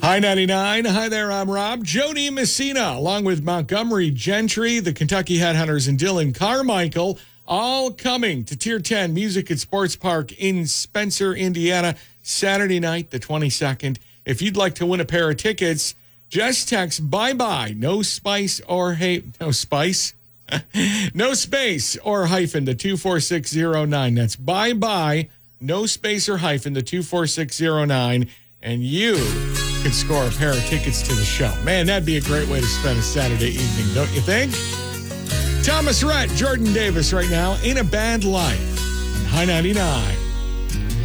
Hi 99. Hi there, I'm Rob. Jody Messina, along with Montgomery Gentry, the Kentucky Headhunters, and Dylan Carmichael, all coming to Tier 10 Music and Sports Park in Spencer, Indiana, Saturday night, the 22nd. If you'd like to win a pair of tickets, just text bye-bye, no spice or no spice, no space or hyphen to 24609. That's bye-bye, no space or hyphen to 24609, and you could score a pair of tickets to the show. Man, that'd be a great way to spend a Saturday evening, don't you think? Thomas Rhett, Jordan Davis right now, Ain't a Bad Life on High 99.